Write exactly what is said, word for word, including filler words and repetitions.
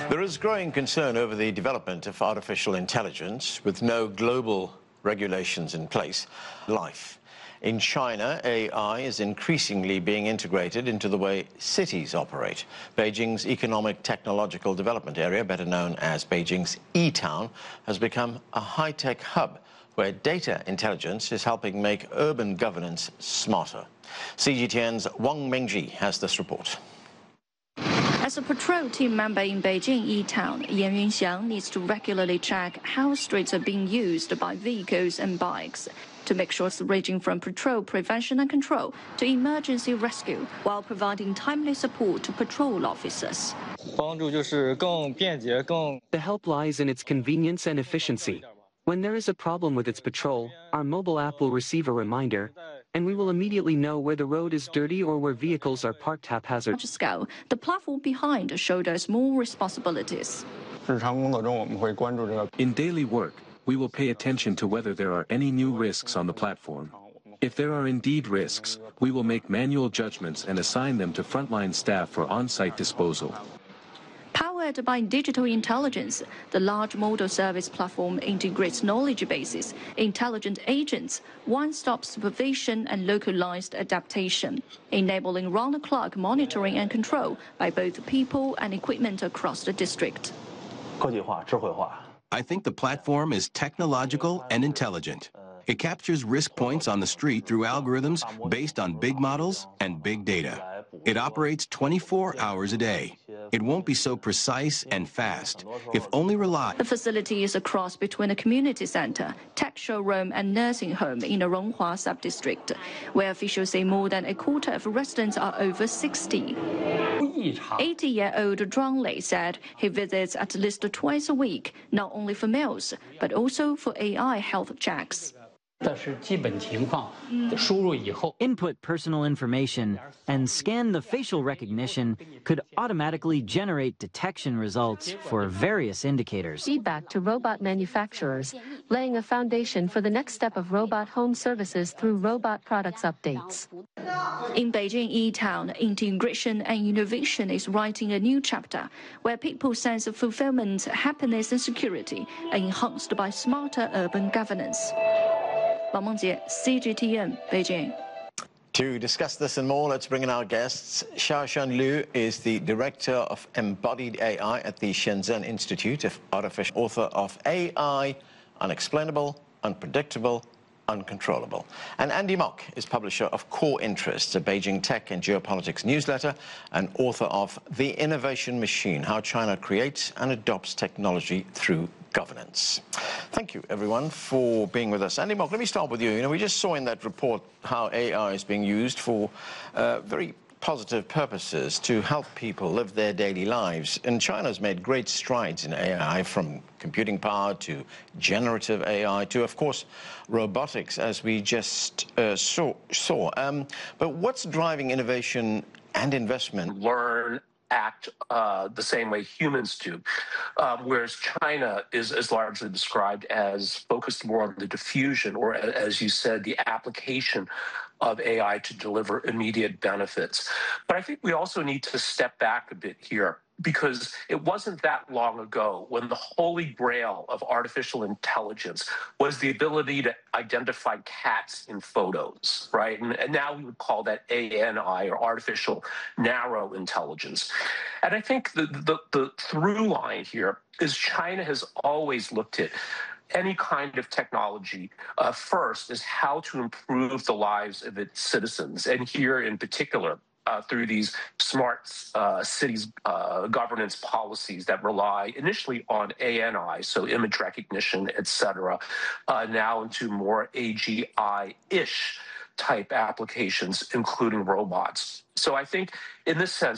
There is growing concern over the development of artificial intelligence with no global regulations in place. Life. In China, A I is increasingly being integrated into the way cities operate. Beijing's Economic Technological Development Area, better known as Beijing's E-Town, has become a high-tech hub where data intelligence is helping make urban governance smarter. C G T N's Wang Mingji has this report. As a patrol team member in Beijing E-Town, Yan Yunxiang needs to regularly check how streets are being used by vehicles and bikes to make sure it's ranging from patrol prevention and control to emergency rescue, while providing timely support to patrol officers. The help lies in its convenience and efficiency. When there is a problem with its patrol, our mobile app will receive a reminder, and we will immediately know where the road is dirty or where vehicles are parked haphazard. Scale, the platform behind shoulders more responsibilities. In daily work, we will pay attention to whether there are any new risks on the platform. If there are indeed risks, we will make manual judgments and assign them to frontline staff for on-site disposal. Powered by digital intelligence, the large model service platform integrates knowledge bases, intelligent agents, one-stop supervision and localized adaptation, enabling round-the-clock monitoring and control by both people and equipment across the district. I think the platform is technological and intelligent. It captures risk points on the street through algorithms based on big models and big data. It operates twenty-four hours a day. It won't be so precise and fast if only rely. The facility is a cross between a community center, tech showroom, and nursing home in the Ronghua sub-district, where officials say more than a quarter of residents are over sixty. eighty-year-old Zhuang Lei said he visits at least twice a week, not only for meals, but also for A I health checks. Input personal information and scan the facial recognition could automatically generate detection results for various indicators. Feedback to robot manufacturers, laying a foundation for the next step of robot home services through robot products updates. In Beijing E-Town, integration and innovation is writing a new chapter where people's sense of fulfillment, happiness and security are enhanced by smarter urban governance. Wang Mengjie, C G T N, Beijing. To discuss this and more, let's bring in our guests. Xiaoshan Liu is the Director of Embodied A I at the Shenzhen Institute of Artificial, author of A I, Unexplainable, Unpredictable, Uncontrollable. And Andy Mok is publisher of Core Interests, a Beijing tech and geopolitics newsletter, and author of The Innovation Machine, How China Creates and Adopts Technology Through Governance. Thank you, everyone, for being with us. Andy Mok, let me start with you. You know, we just saw in that report how A I is being used for uh, very positive purposes to help people live their daily lives. And China's made great strides in A I, from computing power to generative A I to, of course, robotics, as we just uh, saw. saw. Um, but what's driving innovation and investment? Learn, act uh, the same way humans do, um, whereas China is, is largely described as focused more on the diffusion, or as you said, the application of A I to deliver immediate benefits. But I think we also need to step back a bit here, because it wasn't that long ago when the holy grail of artificial intelligence was the ability to identify cats in photos, right? And, and now we would call that A N I, or artificial narrow intelligence. And I think the, the, the through line here is China has always looked at any kind of technology uh, first is how to improve the lives of its citizens. And here in particular, Uh, through these smart uh, cities uh, governance policies that rely initially on A N I, so image recognition, et cetera, uh, now into more A G I-ish type applications, including robots. So I think in this sense,